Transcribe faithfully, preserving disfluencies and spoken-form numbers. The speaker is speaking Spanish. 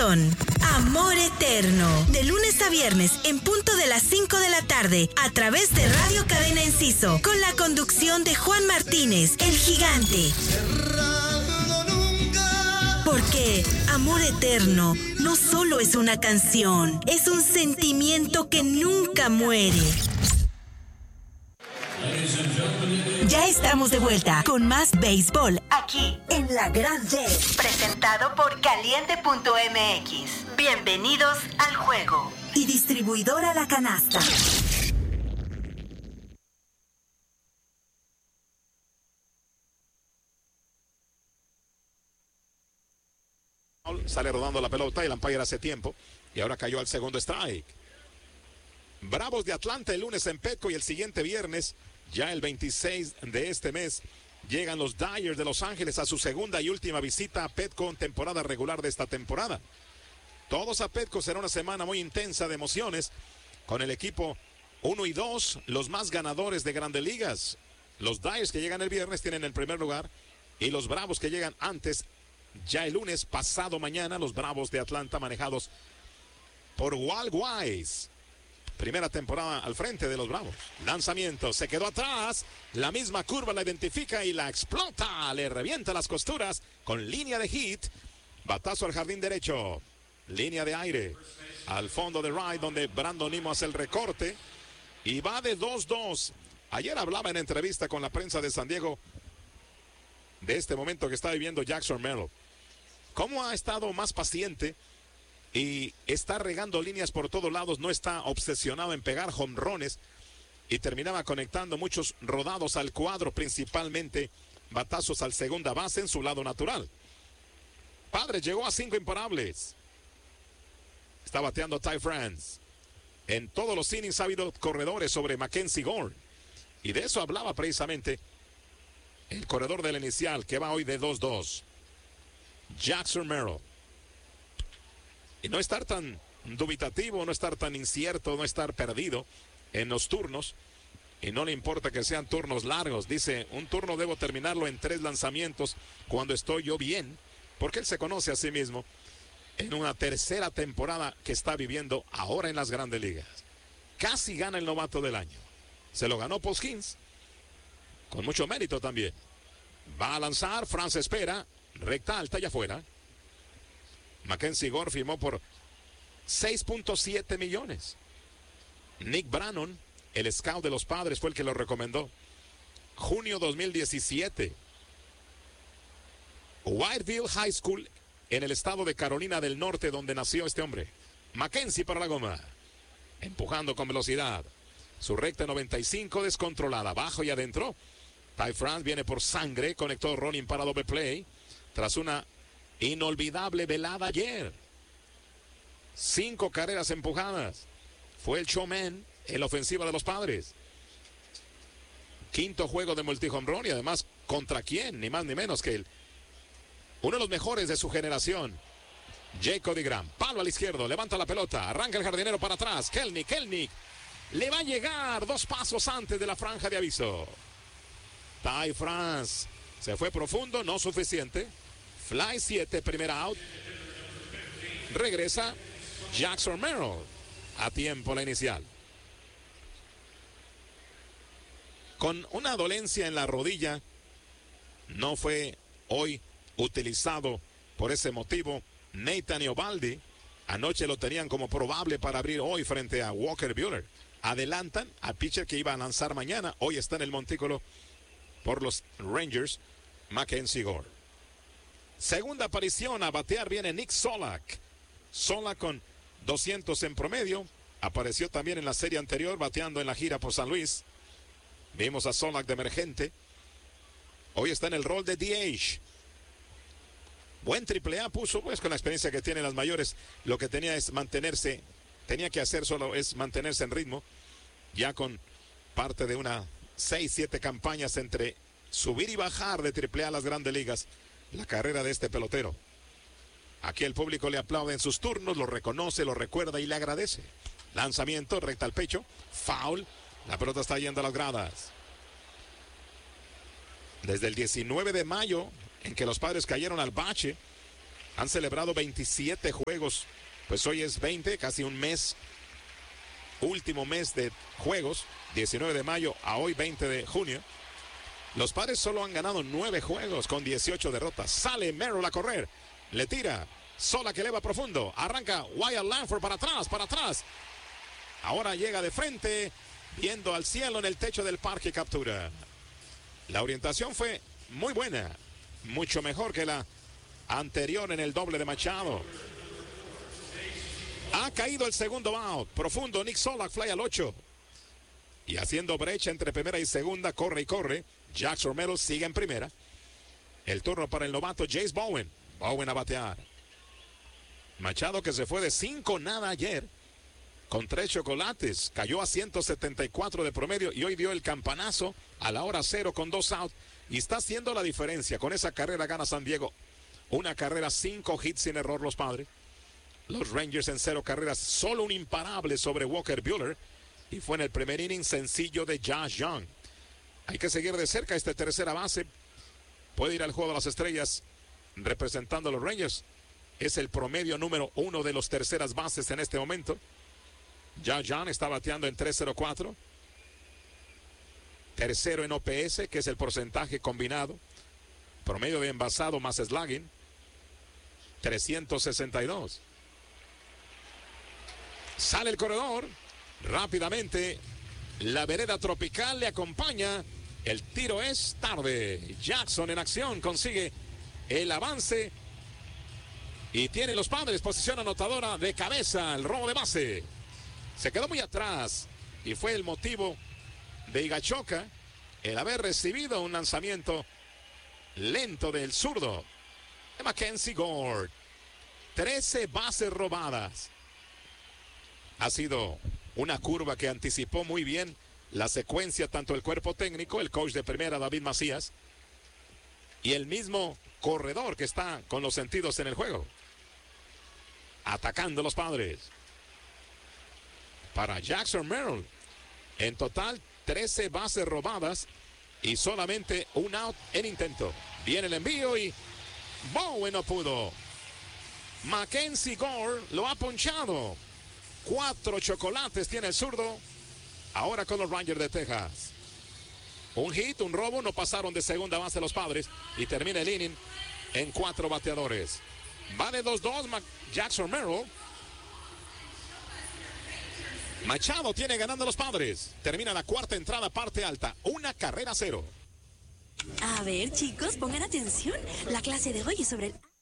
son Amor Eterno, de lunes a viernes en punto de las cinco de la tarde, a través de Radio Cadena Enciso, con la conducción de Juan Martínez, el gigante. Porque Amor Eterno no solo es una canción, es un sentimiento que nunca muere. Ya estamos de vuelta con más béisbol aquí en La Gran Red, presentado por Caliente punto M X. Bienvenidos al juego. Y distribuidora La Canasta. Sale rodando la pelota y el umpire hace tiempo y ahora cayó al segundo strike. Bravos de Atlanta el lunes en Petco y el siguiente viernes, ya el veintiséis de este mes, llegan los Dyers de Los Ángeles a su segunda y última visita a Petco en temporada regular de esta temporada. Todos a Petco, será una semana muy intensa de emociones con el equipo uno y dos, los más ganadores de Grandes Ligas. Los Dyers que llegan el viernes tienen el primer lugar y los Bravos que llegan antes, ya el lunes, pasado mañana, los Bravos de Atlanta manejados por Walt Weiss. Primera temporada al frente de los Bravos. Lanzamiento, se quedó atrás. La misma curva la identifica y la explota. Le revienta las costuras con línea de hit. Batazo al jardín derecho. Línea de aire. Al fondo de right donde Brandon Nimmo hace el recorte. Y va de dos dos. Ayer hablaba en entrevista con la prensa de San Diego de este momento que está viviendo Jackson Merrill. ¿Cómo ha estado más paciente? Y está regando líneas por todos lados, no está obsesionado en pegar jonrones y terminaba conectando muchos rodados al cuadro, principalmente batazos al segunda base en su lado natural. Padre llegó a cinco imparables. Está bateando Ty France. En todos los innings ha habido corredores sobre Mackenzie Gore. Y de eso hablaba precisamente el corredor del inicial que va hoy de dos dos. Jackson Merrill. Y no estar tan dubitativo, no estar tan incierto, no estar perdido en los turnos. Y no le importa que sean turnos largos. Dice, un turno debo terminarlo en tres lanzamientos cuando estoy yo bien. Porque él se conoce a sí mismo en una tercera temporada que está viviendo ahora en las Grandes Ligas. Casi gana el novato del año. Se lo ganó Paul Skeens. Con mucho mérito también. Va a lanzar, France espera. Recta alta y afuera. Mackenzie Gore firmó por seis punto siete millones. Nick Brannon, el scout de los Padres, fue el que lo recomendó. Junio dos mil diecisiete. Whiteville High School en el estado de Carolina del Norte, donde nació este hombre. Mackenzie para la goma. Empujando con velocidad. Su recta noventa y cinco descontrolada. Abajo y adentro. Ty France viene por sangre. Conectó running para doble play. Tras una inolvidable velada ayer. Cinco carreras empujadas. Fue el showman en la ofensiva de los Padres. Quinto juego de multi-home run y además, ¿contra quién? Ni más ni menos que el uno de los mejores de su generación. Jacob DeGrom. Palo al izquierdo. Levanta la pelota. Arranca el jardinero para atrás. Kelnick. Kelnick. Le va a llegar dos pasos antes de la franja de aviso. Ty France. Se fue profundo. No suficiente. Fly siete, primera out. Regresa Jackson Merrill. A tiempo la inicial. Con una dolencia en la rodilla. No fue hoy utilizado por ese motivo Nathan Eovaldi. Anoche lo tenían como probable para abrir hoy frente a Walker Buehler. Adelantan al pitcher que iba a lanzar mañana. Hoy está en el montículo por los Rangers, Mackenzie Gore. Segunda aparición a batear viene Nick Solak. Solak con doscientos en promedio. Apareció también en la serie anterior bateando en la gira por San Luis. Vimos a Solak de emergente. Hoy está en el rol de D H. Buen triple A puso, pues con la experiencia que tiene en las mayores. Lo que tenía es mantenerse, tenía que hacer solo es mantenerse en ritmo. Ya con parte de una seis, siete campañas entre subir y bajar de triple A a las Grandes Ligas. La carrera de este pelotero. Aquí el público le aplaude en sus turnos, lo reconoce, lo recuerda y le agradece. Lanzamiento, recta al pecho, foul. La pelota está yendo a las gradas. Desde el diecinueve de mayo, en que los Padres cayeron al bache, Han celebrado veintisiete juegos, pues hoy es veinte, casi un mes, último mes de juegos, diecinueve de mayo a hoy veinte de junio. Los Padres solo han ganado nueve juegos con dieciocho derrotas. Sale Merrill a correr, le tira, sola que eleva profundo, arranca Wyatt Langford para atrás, para atrás. Ahora llega de frente, viendo al cielo en el techo del parque, captura. La orientación fue muy buena, mucho mejor que la anterior en el doble de Machado. Ha caído el segundo out, profundo, Nick Solak fly al ocho. Y haciendo brecha entre primera y segunda, corre y corre. Jackson Merrill sigue en primera. El turno para el novato Jace Bowen. Bowen a batear. Machado, que se fue de cinco nada ayer, con tres chocolates, cayó a ciento setenta y cuatro de promedio y hoy dio el campanazo a la hora cero con dos outs y está haciendo la diferencia. Con esa carrera gana San Diego. Una carrera, cinco hits sin error los Padres. Los Rangers en cero carreras, solo un imparable sobre Walker Buehler y fue en el primer inning sencillo de Josh Young. Hay que seguir de cerca esta tercera base. Puede ir al juego de las estrellas representando a los Rangers. Es el promedio número uno de los terceras bases en este momento. Josh Young está bateando en tres cero cuatro. Tercero en O P S, que es el porcentaje combinado. Promedio de envasado más slugging, trescientos sesenta y dos. Sale el corredor. Rápidamente, la vereda tropical le acompaña. El tiro es tarde. Jackson en acción consigue el avance. Y tiene los Padres posición anotadora de cabeza. El robo de base. Se quedó muy atrás. Y fue el motivo de Higashioka el haber recibido un lanzamiento lento del zurdo de Mackenzie Gore. trece bases robadas. Ha sido una curva que anticipó muy bien la secuencia, tanto el cuerpo técnico, el coach de primera David Macías, y el mismo corredor que está con los sentidos en el juego. Atacando los Padres. Para Jackson Merrill, en total trece bases robadas y solamente un out en intento. Viene el envío y Bowen no pudo. Mackenzie Gore lo ha ponchado. Cuatro chocolates tiene el zurdo. Ahora con los Rangers de Texas. Un hit, un robo, no pasaron de segunda base los Padres y termina el inning en cuatro bateadores. Va de dos dos Jackson Merrill. Machado tiene ganando los Padres. Termina la cuarta entrada, parte alta. Una carrera cero. A ver, chicos, pongan atención. La clase de hoy es sobre el...